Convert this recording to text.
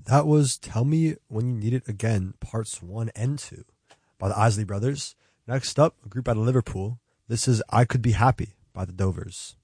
That was Tell Me When You Need It Again, parts 1 and 2 by the Isley Brothers. Next up, a group out of Liverpool. This is I Could Be Happy by the Dovers.